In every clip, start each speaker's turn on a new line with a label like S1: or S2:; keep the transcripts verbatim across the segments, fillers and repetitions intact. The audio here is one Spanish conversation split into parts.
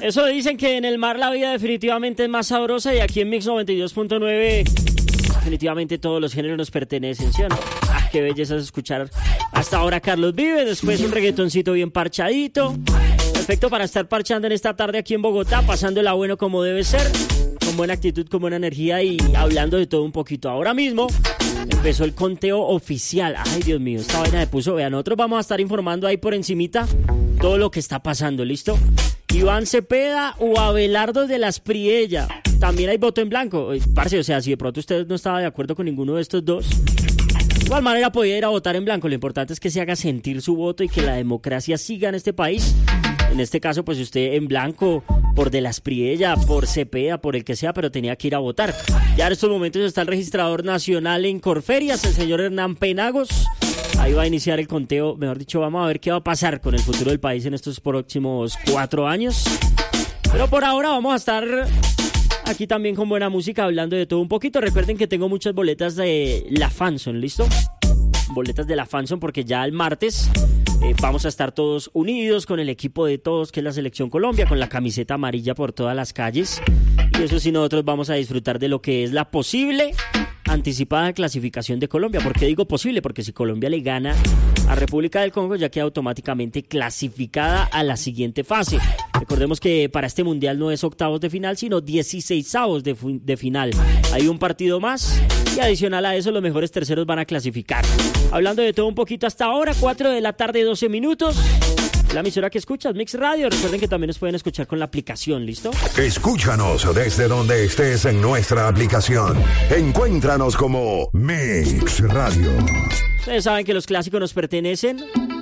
S1: Eso dicen, que en el mar la vida definitivamente es más sabrosa, y aquí en Mix noventa y dos punto nueve definitivamente todos los géneros nos pertenecen, ¿sí o no? Ah, qué belleza es escuchar hasta ahora Carlos Vives, después un reggaetoncito bien parchadito. Perfecto para estar parchando en esta tarde aquí en Bogotá, pasándola bueno como debe ser, con buena actitud, con buena energía y hablando de todo un poquito. Ahora mismo empezó el conteo oficial. Ay, Dios mío, esta vaina me puso. Vean, nosotros vamos a estar informando ahí por encimita todo lo que está pasando, ¿listo? Iván Cepeda o Abelardo de las Priella. También hay voto en blanco. Parce, o sea, si de pronto usted no estaba de acuerdo con ninguno de estos dos, de igual manera podía ir a votar en blanco. Lo importante es que se haga sentir su voto y que la democracia siga en este país. En este caso, pues usted en blanco, por de las Priella, por Cepeda, por el que sea, pero tenía que ir a votar. Ya en estos momentos está el registrador nacional en Corferias, el señor Hernán Penagos. Ahí va a iniciar el conteo. Mejor dicho, vamos a ver qué va a pasar con el futuro del país en estos próximos cuatro años. Pero por ahora vamos a estar aquí también con buena música, hablando de todo un poquito. Recuerden que tengo muchas boletas de la Fanson, ¿listo? Boletas de la Fanson, porque ya el martes eh, vamos a estar todos unidos con el equipo de todos, que es la Selección Colombia, con la camiseta amarilla por todas las calles. Y eso sí, nosotros vamos a disfrutar de lo que es la posible anticipada clasificación de Colombia. ¿Por qué digo posible? Porque si Colombia le gana a República del Congo, ya queda automáticamente clasificada a la siguiente fase. Recordemos que para este mundial no es octavos de final, sino dieciseisavos de, fu- de final. Hay un partido más y adicional a eso los mejores terceros van a clasificar. Hablando de todo un poquito hasta ahora, cuatro de la tarde, doce minutos. La emisora que escuchas, Mix Radio. Recuerden que también nos pueden escuchar con la aplicación, ¿listo?
S2: Escúchanos desde donde estés en nuestra aplicación. Encuéntranos como Mix Radio.
S1: Ustedes saben que los clásicos nos pertenecen.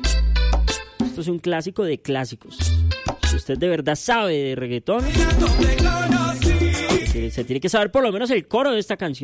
S1: Esto es un clásico de clásicos. Si usted de verdad sabe de reggaetón, se tiene que saber por lo menos el coro de esta canción.